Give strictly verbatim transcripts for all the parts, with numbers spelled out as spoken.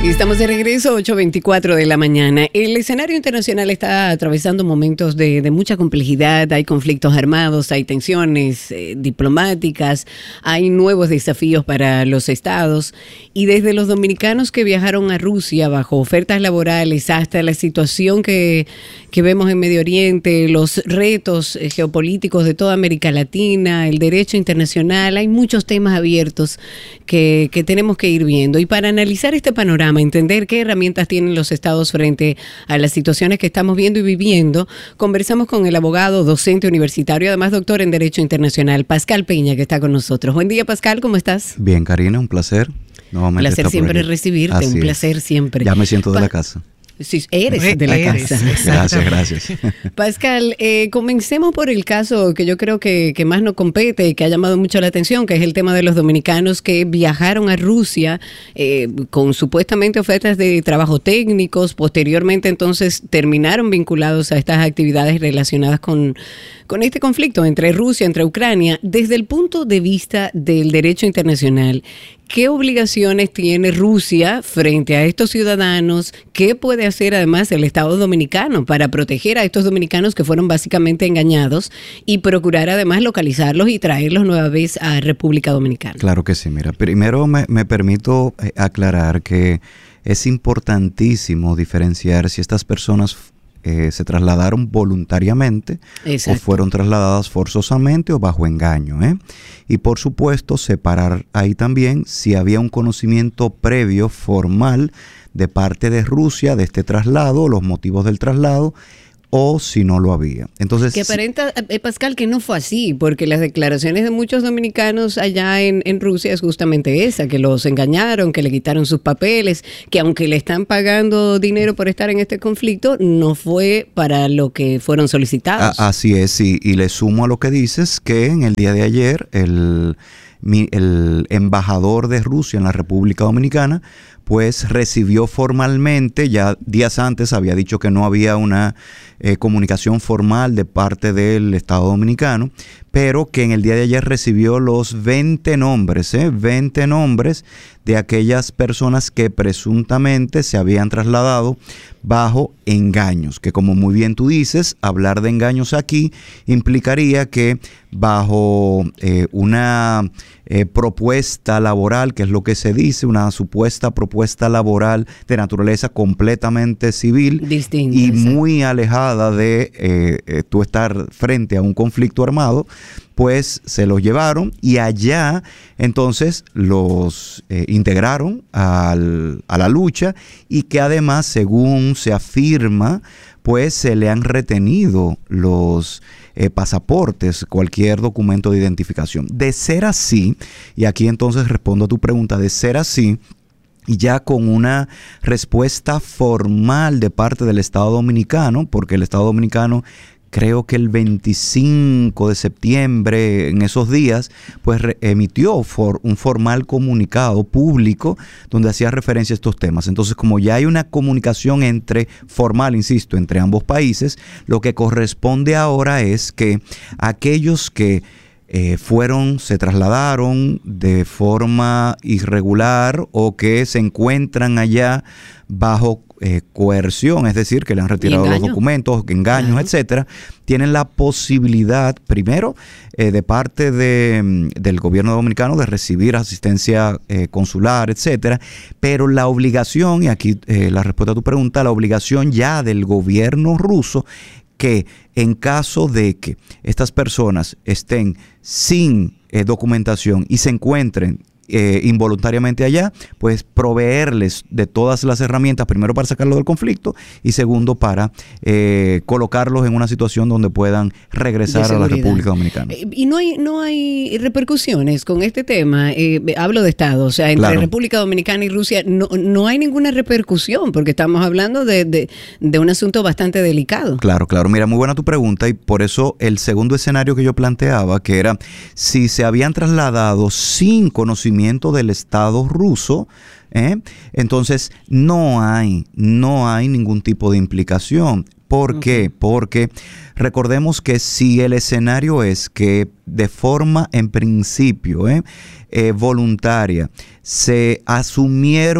Y estamos de regreso, ocho veinticuatro de la mañana. El escenario internacional está atravesando momentos de, de mucha complejidad. Hay conflictos armados, hay tensiones eh, diplomáticas, hay nuevos desafíos para los estados. Y desde los dominicanos que viajaron a Rusia bajo ofertas laborales hasta la situación que, que vemos en Medio Oriente, los retos eh, geopolíticos de toda América Latina, el derecho internacional, hay muchos temas abiertos que, que tenemos que ir viendo. Y para analizar este panorama, entender qué herramientas tienen los estados frente a las situaciones que estamos viendo y viviendo, conversamos con el abogado, docente universitario, además doctor en Derecho Internacional, Pascal Peña, que está con nosotros. Buen día, Pascal, ¿cómo estás? Bien, Karina, un placer. Un placer siempre recibirte, Así un placer es. siempre. Ya me siento de pa- la casa. Sí, eres de la eres, casa. Gracias, gracias. Pascal, eh, comencemos por el caso que yo creo que, que más nos compete y que ha llamado mucho la atención, que es el tema de los dominicanos que viajaron a Rusia eh, con supuestamente ofertas de trabajo técnicos, posteriormente entonces terminaron vinculados a estas actividades relacionadas con, con este conflicto entre Rusia, entre Ucrania. Desde el punto de vista del derecho internacional, ¿qué obligaciones tiene Rusia frente a estos ciudadanos? ¿Qué puede hacer además el Estado dominicano para proteger a estos dominicanos que fueron básicamente engañados y procurar además localizarlos y traerlos nueva vez a República Dominicana? Claro que sí. Mira, primero me, me permito aclarar que es importantísimo diferenciar si estas personas Eh, se trasladaron voluntariamente Exacto. o fueron trasladadas forzosamente o bajo engaño, ¿eh? Y por supuesto separar ahí también si había un conocimiento previo formal de parte de Rusia de este traslado, los motivos del traslado, o si no lo había. Entonces, que aparenta, eh, Pascal, que no fue así, porque las declaraciones de muchos dominicanos allá en, en Rusia es justamente esa, que los engañaron, que le quitaron sus papeles, que aunque le están pagando dinero por estar en este conflicto, no fue para lo que fueron solicitados. A, así es, y, y le sumo a lo que dices, que en el día de ayer el, el embajador de Rusia en la República Dominicana pues recibió formalmente, ya días antes había dicho que no había una eh, comunicación formal de parte del Estado Dominicano, pero que en el día de ayer recibió los veinte nombres, ¿eh? veinte nombres de aquellas personas que presuntamente se habían trasladado bajo engaños, que como muy bien tú dices, hablar de engaños aquí implicaría que bajo eh, una eh, propuesta laboral, que es lo que se dice, una supuesta propuesta laboral de naturaleza completamente civil Distinto, y exacto. muy alejada de eh, eh, tú estar frente a un conflicto armado, pues se los llevaron y allá entonces los eh, integraron al, a la lucha, y que además, según se afirma, pues se le han retenido los eh, pasaportes, cualquier documento de identificación. De ser así, y aquí entonces respondo a tu pregunta, de ser así, y ya con una respuesta formal de parte del Estado Dominicano, porque el Estado Dominicano, creo que el veinticinco de septiembre, en esos días, pues re- emitió for, un formal comunicado público donde hacía referencia a estos temas. Entonces, como ya hay una comunicación entre, formal, insisto, entre ambos países, lo que corresponde ahora es que aquellos que Eh, fueron, se trasladaron de forma irregular o que se encuentran allá bajo eh, coerción, es decir, que le han retirado los documentos, engaños, uh-huh. etcétera, tienen la posibilidad, primero, eh, de parte de, del gobierno dominicano de recibir asistencia eh, consular, etcétera, pero la obligación, y aquí eh, la respuesta a tu pregunta, la obligación ya del gobierno ruso, que en caso de que estas personas estén sin eh, documentación y se encuentren eh, involuntariamente allá, pues proveerles de todas las herramientas, primero para sacarlos del conflicto y segundo para eh, colocarlos en una situación donde puedan regresar a la República Dominicana. Eh, y no hay no hay repercusiones con este tema, eh, hablo de Estado, o sea, entre claro. República Dominicana y Rusia no, no hay ninguna repercusión, porque estamos hablando de, de, de un asunto bastante delicado. Claro, claro, mira, muy buena tu pregunta, y por eso el segundo escenario que yo planteaba, que era si se habían trasladado sin conocimiento del Estado ruso, ¿eh? entonces no hay, no hay ningún tipo de implicación. ¿Por uh-huh. qué? Porque recordemos que si el escenario es que de forma en principio eh, eh, voluntaria se asumieron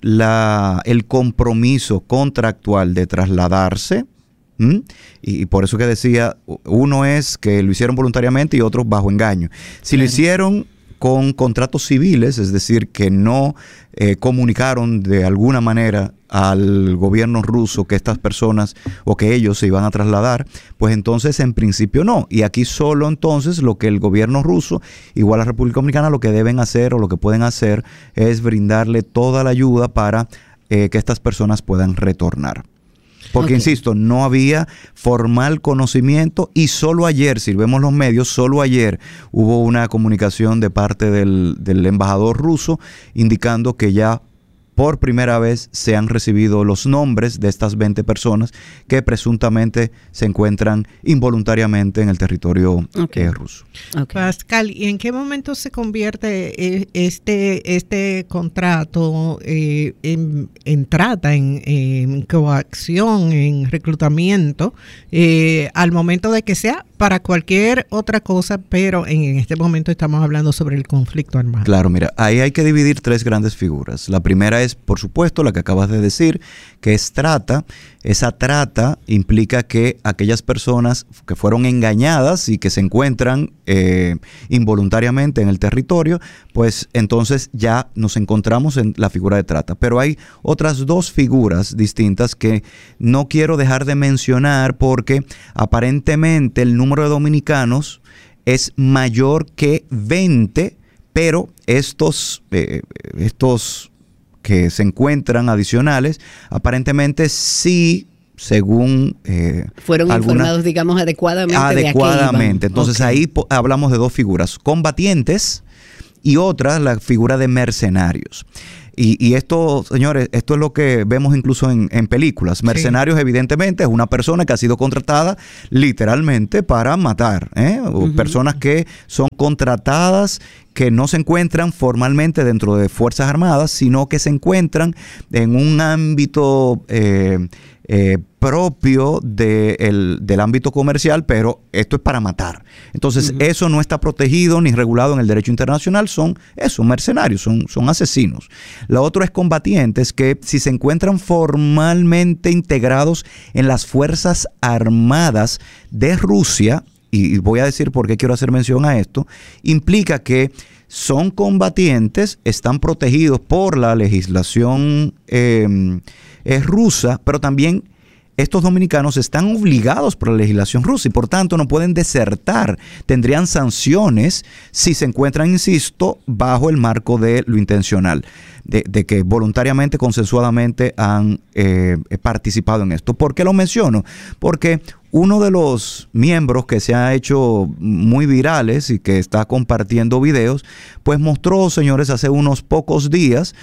la, el compromiso contractual de trasladarse. ¿Mm? Y, y por eso que decía, uno es que lo hicieron voluntariamente y otro bajo engaño. Si claro. lo hicieron con contratos civiles, es decir, que no eh, comunicaron de alguna manera al gobierno ruso que estas personas o que ellos se iban a trasladar, pues entonces en principio no. Y aquí solo entonces lo que el gobierno ruso, igual la República Dominicana, lo que deben hacer o lo que pueden hacer es brindarle toda la ayuda para eh, que estas personas puedan retornar. Porque, okay. insisto, no había formal conocimiento y solo ayer, si vemos los medios, solo ayer hubo una comunicación de parte del, del embajador ruso indicando que ya por primera vez se han recibido los nombres de estas veinte personas que presuntamente se encuentran involuntariamente en el territorio okay. eh, ruso. Okay. Pascal, ¿y en qué momento se convierte este, este contrato eh, en, en trata, en, en coacción, en reclutamiento, eh, al momento de que sea para cualquier otra cosa, pero en, en este momento estamos hablando sobre el conflicto armado? Claro, mira, ahí hay que dividir tres grandes figuras. La primera es, por supuesto, la que acabas de decir, que es trata. Esa trata implica que aquellas personas que fueron engañadas y que se encuentran eh, involuntariamente en el territorio, pues entonces ya nos encontramos en la figura de trata. Pero hay otras dos figuras distintas que no quiero dejar de mencionar porque aparentemente el número de dominicanos es mayor que veinte, pero estos, eh, estos que se encuentran adicionales, aparentemente sí, según eh, fueron alguna, informados, digamos, adecuadamente. Adecuadamente. De Entonces okay. ahí po- hablamos de dos figuras, combatientes y otra, la figura de mercenarios. Y, y esto, señores, esto es lo que vemos incluso en, en películas. Mercenarios, sí. evidentemente, es una persona que ha sido contratada literalmente para matar. ¿eh? Uh-huh. Personas que son contratadas, que no se encuentran formalmente dentro de Fuerzas Armadas, sino que se encuentran en un ámbito eh, eh, propio de el, del ámbito comercial, pero esto es para matar. Entonces, uh-huh. eso no está protegido ni regulado en el derecho internacional, son eso, mercenarios, son, son asesinos. La otra es combatientes, que si se encuentran formalmente integrados en las Fuerzas Armadas de Rusia, y voy a decir por qué quiero hacer mención a esto, implica que son combatientes, están protegidos por la legislación eh, eh, rusa, pero también estos dominicanos están obligados por la legislación rusa y por tanto no pueden desertar. Tendrían sanciones si se encuentran, insisto, bajo el marco de lo intencional, de, de que voluntariamente, consensuadamente han eh, participado en esto. ¿Por qué lo menciono? Porque uno de los miembros que se ha hecho muy virales y que está compartiendo videos, pues mostró, señores, hace unos pocos días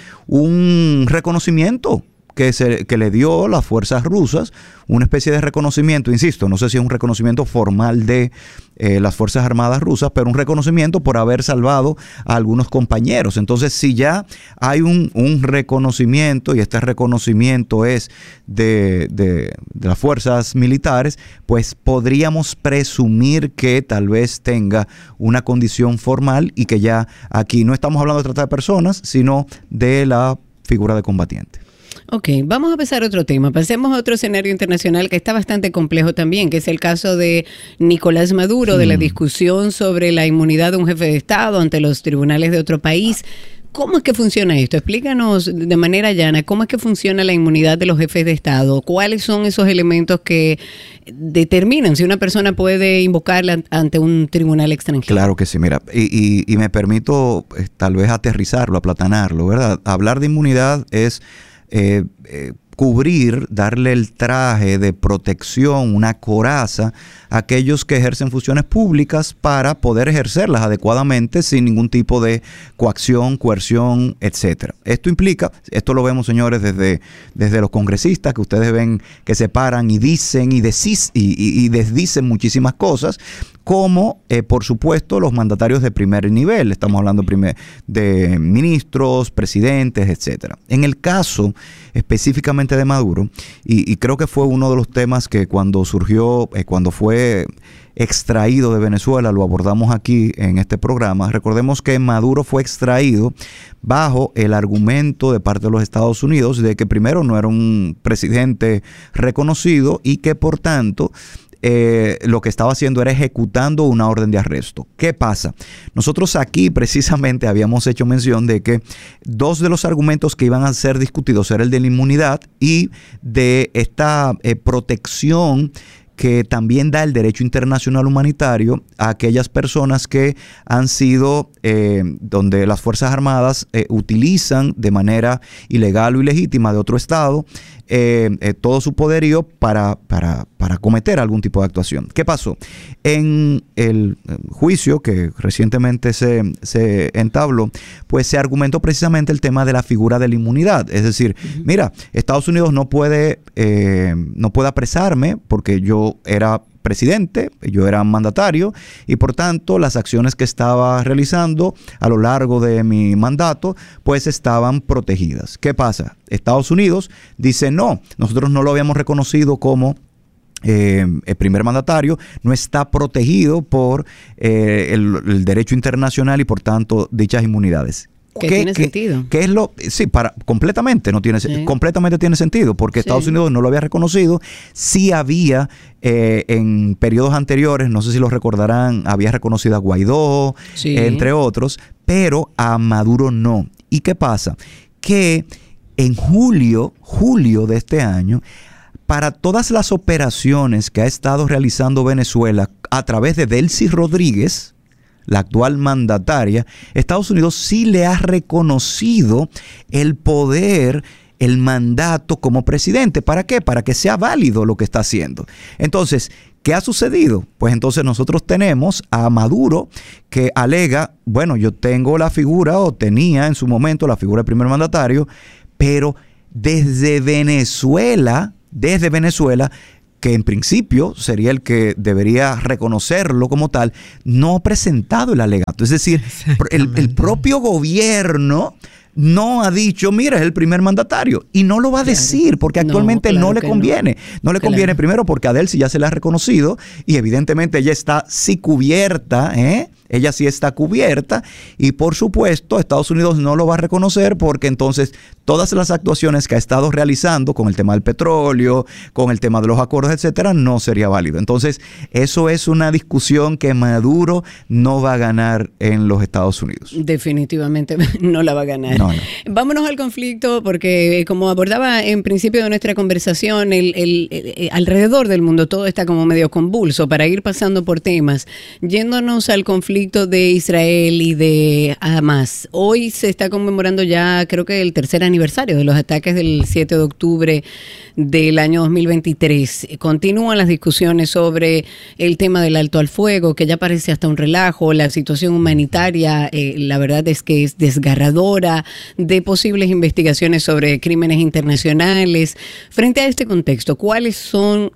un reconocimiento que, se, que le dio las fuerzas rusas, una especie de reconocimiento, insisto, no sé si es un reconocimiento formal de eh, las Fuerzas Armadas rusas, pero un reconocimiento por haber salvado a algunos compañeros. Entonces, si ya hay un, un reconocimiento, y este reconocimiento es de, de, de las fuerzas militares, pues podríamos presumir que tal vez tenga una condición formal y que ya aquí no estamos hablando de trata de personas, sino de la figura de combatiente. Ok, vamos a pasar a otro tema. Pasemos a otro escenario internacional que está bastante complejo también, que es el caso de Nicolás Maduro, hmm. de la discusión sobre la inmunidad de un jefe de Estado ante los tribunales de otro país. ¿Cómo es que funciona esto? Explícanos de manera llana, ¿cómo es que funciona la inmunidad de los jefes de Estado? ¿Cuáles son esos elementos que determinan si una persona puede invocarla ante un tribunal extranjero? Claro que sí, mira, y, y, y me permito eh, tal vez aterrizarlo, aplatanarlo, ¿verdad? Hablar de inmunidad es Eh, eh, cubrir, darle el traje de protección, una coraza a aquellos que ejercen funciones públicas para poder ejercerlas adecuadamente sin ningún tipo de coacción, coerción, etcétera. Esto implica, esto lo vemos, señores, desde, desde los congresistas que ustedes ven que se paran y dicen y, decis, y, y, y desdicen muchísimas cosas, como, eh, por supuesto, los mandatarios de primer nivel. Estamos hablando primer, de ministros, presidentes, etcétera. En el caso específicamente de Maduro, y, y creo que fue uno de los temas que cuando surgió, eh, cuando fue extraído de Venezuela, lo abordamos aquí en este programa. Recordemos que Maduro fue extraído bajo el argumento de parte de los Estados Unidos de que primero no era un presidente reconocido y que por tanto Eh, lo que estaba haciendo era ejecutando una orden de arresto. ¿Qué pasa? Nosotros aquí precisamente habíamos hecho mención de que dos de los argumentos que iban a ser discutidos era el de la inmunidad y de esta eh, protección que también da el derecho internacional humanitario a aquellas personas que han sido, eh, donde las Fuerzas Armadas eh, utilizan de manera ilegal o ilegítima de otro Estado eh, eh, todo su poderío para, para, para cometer algún tipo de actuación. ¿Qué pasó? En el juicio que recientemente se, se entabló, pues se argumentó precisamente el tema de la figura de la inmunidad. Es decir, uh-huh. mira, Estados Unidos no puede, eh, no puede apresarme porque yo era presidente, yo era mandatario y por tanto las acciones que estaba realizando a lo largo de mi mandato pues estaban protegidas. ¿Qué pasa? Estados Unidos dice no, nosotros no lo habíamos reconocido como Eh, el primer mandatario, no está protegido por eh, el, el derecho internacional y por tanto dichas inmunidades. ¿Qué, ¿Qué tiene qué, sentido? ¿Qué es lo? Sí, para completamente no tiene sí. completamente tiene sentido porque sí. Estados Unidos no lo había reconocido. Sí había eh, en periodos anteriores, no sé si lo recordarán, había reconocido a Guaidó, sí. eh, entre otros, pero a Maduro no. ¿Y qué pasa? Que en julio, julio de este año, para todas las operaciones que ha estado realizando Venezuela a través de Delcy Rodríguez, la actual mandataria, Estados Unidos sí le ha reconocido el poder, el mandato como presidente. ¿Para qué? Para que sea válido lo que está haciendo. Entonces, ¿qué ha sucedido? Pues entonces nosotros tenemos a Maduro que alega, bueno, yo tengo la figura o tenía en su momento la figura del primer mandatario, pero desde Venezuela... desde Venezuela, que en principio sería el que debería reconocerlo como tal, no ha presentado el alegato. Es decir, el, el propio gobierno no ha dicho, mira, es el primer mandatario. Y no lo va a claro. decir porque actualmente no, claro no le conviene. No, no le claro. conviene primero porque a Delcy ya se le ha reconocido y evidentemente ella está sí cubierta, ¿eh? Ella sí está cubierta y por supuesto Estados Unidos no lo va a reconocer porque entonces todas las actuaciones que ha estado realizando con el tema del petróleo, con el tema de los acuerdos, etcétera, no sería válido. Entonces eso es una discusión que Maduro no va a ganar en los Estados Unidos. Definitivamente no la va a ganar. No, no. Vámonos al conflicto porque como abordaba en principio de nuestra conversación, el, el, el, el, alrededor del mundo todo está como medio convulso para ir pasando por temas, yéndonos al conflicto de Israel y de Hamas. Hoy se está conmemorando ya creo que el tercer aniversario de los ataques del siete de octubre del año dos mil veintitrés. Continúan las discusiones sobre el tema del alto al fuego, que ya parece hasta un relajo. La situación humanitaria, eh, la verdad es que es desgarradora, de posibles investigaciones sobre crímenes internacionales. Frente a este contexto, ¿cuáles son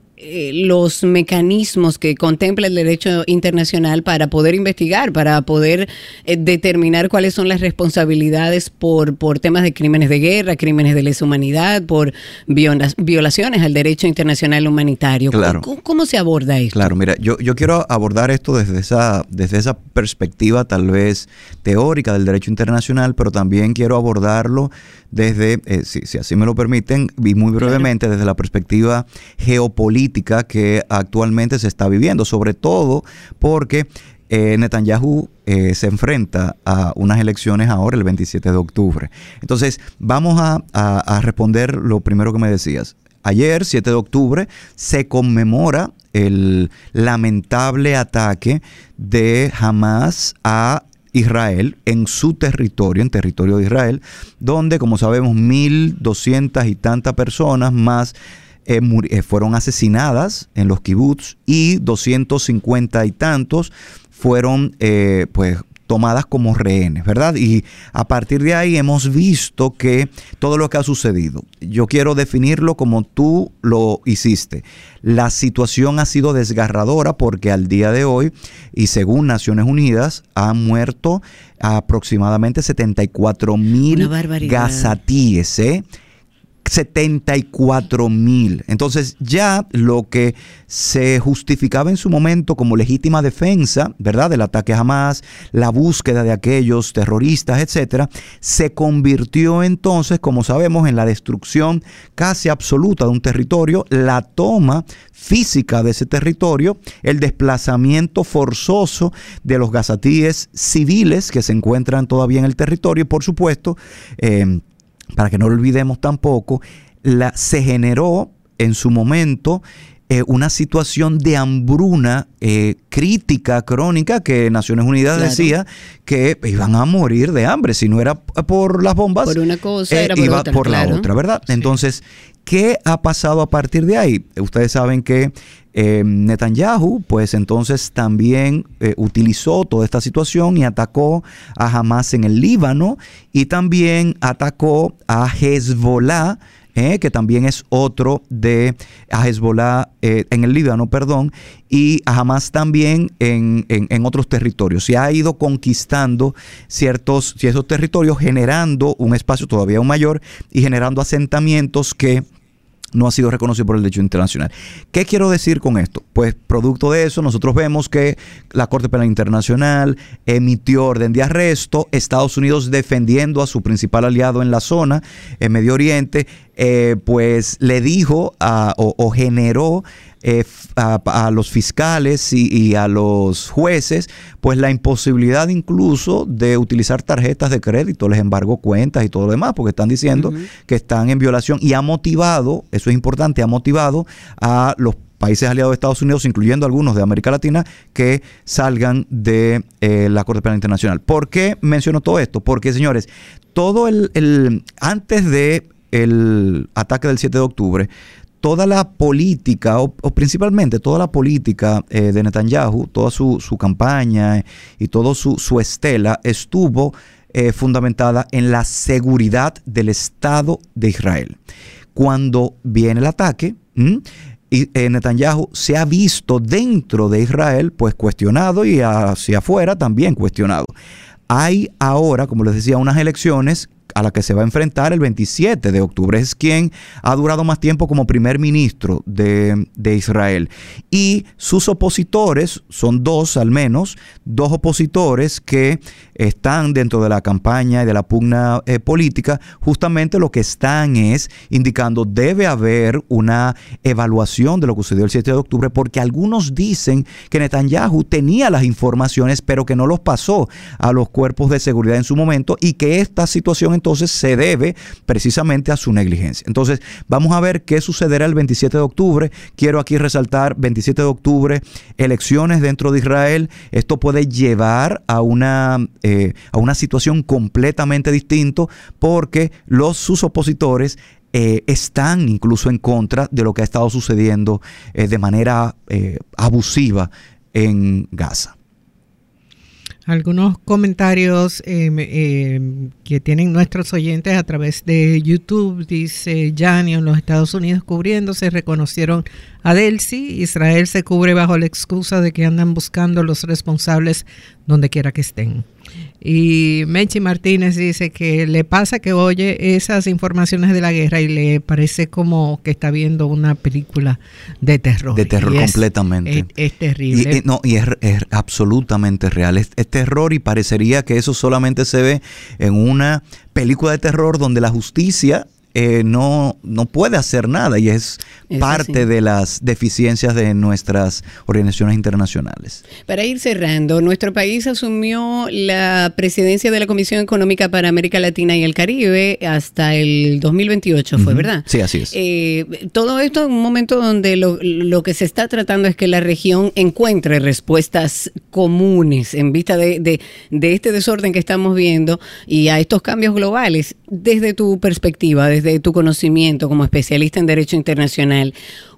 los mecanismos que contempla el derecho internacional para poder investigar, para poder eh, determinar cuáles son las responsabilidades por, por temas de crímenes de guerra, crímenes de lesa humanidad, por viola, violaciones al derecho internacional humanitario? Claro. ¿Cómo, cómo se aborda esto? Claro, mira, yo, yo quiero abordar esto desde esa, desde esa perspectiva tal vez teórica del derecho internacional, pero también quiero abordarlo desde, eh, si, si así me lo permiten, y muy brevemente, claro. desde la perspectiva geopolítica que actualmente se está viviendo, sobre todo porque eh, Netanyahu eh, se enfrenta a unas elecciones ahora el veintisiete de octubre. Entonces, vamos a, a, a responder lo primero que me decías. Ayer, siete de octubre, se conmemora el lamentable ataque de Hamas a Israel en su territorio, en territorio de Israel, donde, como sabemos, mil doscientas y tantas personas más eh, eh, fueron asesinadas en los kibbutz y doscientos cincuenta y tantos fueron eh, pues tomadas como rehenes, ¿verdad? Y a partir de ahí hemos visto que todo lo que ha sucedido, yo quiero definirlo como tú lo hiciste. La situación ha sido desgarradora porque al día de hoy, y según Naciones Unidas, han muerto aproximadamente setenta y cuatro mil gazatíes, ¿eh? setenta y cuatro mil. Entonces ya lo que se justificaba en su momento como legítima defensa, ¿verdad?, del ataque a Hamas, la búsqueda de aquellos terroristas, etcétera, se convirtió entonces, como sabemos, en la destrucción casi absoluta de un territorio, la toma física de ese territorio, el desplazamiento forzoso de los gazatíes civiles que se encuentran todavía en el territorio y, por supuesto, eh, para que no lo olvidemos tampoco, la, se generó en su momento eh, una situación de hambruna eh, crítica, crónica, que Naciones Unidas claro. decía que iban a morir de hambre. Si no era por las bombas, por una cosa, eh, era por iba otra, por claro. la otra, ¿verdad? Sí. Entonces, ¿qué ha pasado a partir de ahí? Ustedes saben que eh, Netanyahu, pues entonces también eh, utilizó toda esta situación y atacó a Hamas en el Líbano y también atacó a Hezbollah, eh, que también es otro de a Hezbollah eh, en el Líbano, perdón, y a Hamas también en, en, en otros territorios. Se ha ido conquistando ciertos, ciertos territorios, generando un espacio todavía aún mayor y generando asentamientos que no ha sido reconocido por el derecho internacional. ¿Qué quiero decir con esto? Pues producto de eso nosotros vemos que la Corte Penal Internacional emitió orden de arresto, Estados Unidos defendiendo a su principal aliado en la zona, en Medio Oriente, eh, pues le dijo a, o, o generó Eh, a, a los fiscales y, y a los jueces pues la imposibilidad incluso de utilizar tarjetas de crédito, les embargó cuentas y todo lo demás porque están diciendo uh-huh. que están en violación y ha motivado, eso es importante, ha motivado a los países aliados de Estados Unidos, incluyendo algunos de América Latina, que salgan de eh, la Corte Penal Internacional. ¿Por qué menciono todo esto? Porque, señores, todo el, el antes de el ataque del siete de octubre, toda la política, o, o principalmente toda la política eh, de Netanyahu, toda su, su campaña y toda su, su estela estuvo eh, fundamentada en la seguridad del Estado de Israel. Cuando viene el ataque, ¿m? y eh, Netanyahu se ha visto dentro de Israel pues cuestionado y hacia afuera también cuestionado. Hay ahora, como les decía, unas elecciones a la que se va a enfrentar el veintisiete de octubre. Es quien ha durado más tiempo como primer ministro de, de Israel. Y sus opositores, son dos al menos, dos opositores que están dentro de la campaña y de la pugna eh, política, justamente lo que están es indicando debe haber una evaluación de lo que sucedió el siete de octubre, porque algunos dicen que Netanyahu tenía las informaciones, pero que no los pasó a los cuerpos de seguridad en su momento y que esta situación entonces se debe precisamente a su negligencia. Entonces, vamos a ver qué sucederá el veintisiete de octubre. Quiero aquí resaltar, veintisiete de octubre, elecciones dentro de Israel. Esto puede llevar a una, eh, a una situación completamente distinta porque los, sus opositores eh, están incluso en contra de lo que ha estado sucediendo eh, de manera eh, abusiva en Gaza. Algunos comentarios eh, eh, que tienen nuestros oyentes a través de YouTube. Dice Yanni, en los Estados Unidos cubriéndose, reconocieron a Delcy. Israel se cubre bajo la excusa de que andan buscando los responsables donde quiera que estén. Y Mechi Martínez dice que le pasa que oye esas informaciones de la guerra y le parece como que está viendo una película de terror. De terror y completamente. Es, es, es terrible. Y, y, no, y es, es absolutamente real. Es, es terror y parecería que eso solamente se ve en una película de terror donde la justicia Eh, no, no puede hacer nada y es Eso parte sí. de las deficiencias de nuestras organizaciones internacionales. Para ir cerrando, nuestro país asumió la presidencia de la Comisión Económica para América Latina y el Caribe hasta el dos mil veintiocho, ¿fue uh-huh. verdad? Sí, así es. Eh, todo esto en un momento donde lo, lo que se está tratando es que la región encuentre respuestas comunes en vista de, de, de este desorden que estamos viendo y a estos cambios globales. Desde tu perspectiva, desde de tu conocimiento como especialista en Derecho Internacional,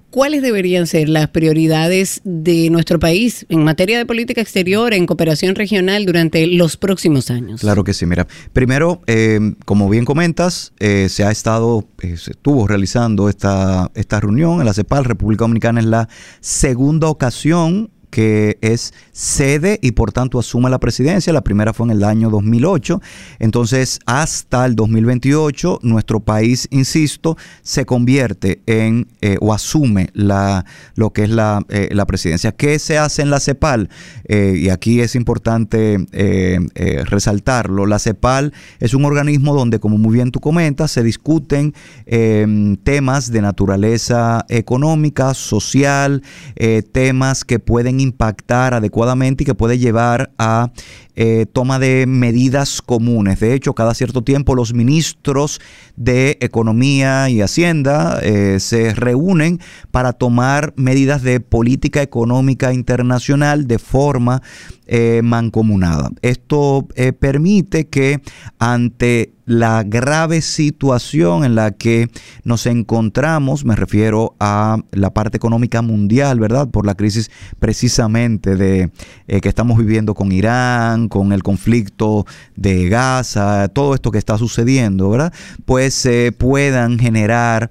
¿cuáles deberían ser las prioridades de nuestro país en materia de política exterior, en cooperación regional durante los próximos años? Claro que sí, mira. Primero, eh, como bien comentas, eh, se ha estado, eh, se estuvo realizando esta, esta reunión en la CEPAL. República Dominicana es la segunda ocasión que es sede y por tanto asume la presidencia. La primera fue en el año dos mil ocho. Entonces, hasta el dos mil veintiocho, nuestro país, insisto, se convierte en eh, o asume la, lo que es la, eh, la presidencia. ¿Qué se hace en la CEPAL? Eh, y aquí es importante eh, eh, resaltarlo. La CEPAL es un organismo donde, como muy bien tú comentas, se discuten eh, temas de naturaleza económica, social, eh, temas que pueden impactar adecuadamente y que puede llevar a eh, toma de medidas comunes. De hecho, cada cierto tiempo los ministros de Economía y Hacienda eh, se reúnen para tomar medidas de política económica internacional de forma eh, mancomunada. Esto eh, permite que ante la grave situación en la que nos encontramos, me refiero a la parte económica mundial, ¿verdad? Por la crisis precisamente de eh, que estamos viviendo con Irán, con el conflicto de Gaza, todo esto que está sucediendo, ¿verdad? Pues se eh, puedan generar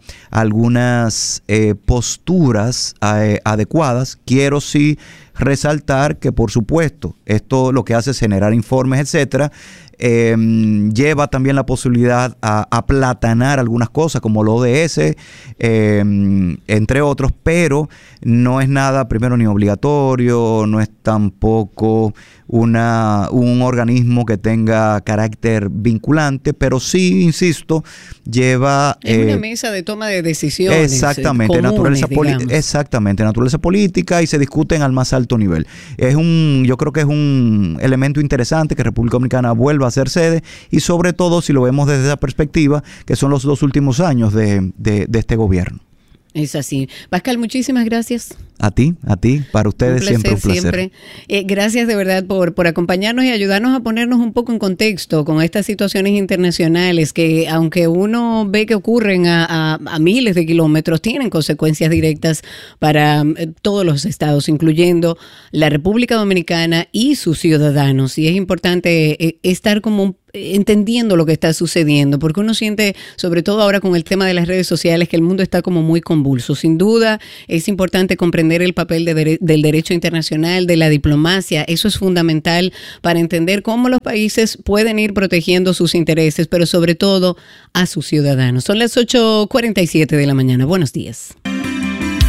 algunas eh, posturas eh, adecuadas. Quiero sí resaltar que, por supuesto, esto lo que hace es generar informes, etcétera. Eh, lleva también la posibilidad a aplatanar algunas cosas como el O D S, eh, entre otros, pero no es nada, primero, ni obligatorio, no es tampoco una, un organismo que tenga carácter vinculante, pero sí, insisto, lleva... Es eh, una mesa de toma de decisiones. Exactamente, comunes, naturaleza digamos. exactamente, naturaleza política, y se discuten al más alto nivel. Es un, yo creo que es un elemento interesante que República Dominicana vuelva a ser sede, y sobre todo si lo vemos desde esa perspectiva, que son los dos últimos años de, de, de este gobierno. Es así. Pascal, muchísimas gracias. A ti, a ti, para ustedes Un placer, siempre un placer. Siempre. Eh, gracias de verdad por, por acompañarnos y ayudarnos a ponernos un poco en contexto con estas situaciones internacionales que, aunque uno ve que ocurren a, a, a miles de kilómetros, tienen consecuencias directas para eh, todos los estados, incluyendo la República Dominicana y sus ciudadanos. Y es importante eh, estar como un entendiendo lo que está sucediendo, porque uno siente, sobre todo ahora con el tema de las redes sociales, que el mundo está como muy convulso. Sin duda, es importante comprender el papel de dere- del derecho internacional, de la diplomacia. Eso es fundamental para entender cómo los países pueden ir protegiendo sus intereses, pero sobre todo a sus ciudadanos. Son las ocho cuarenta y siete de la mañana. Buenos días.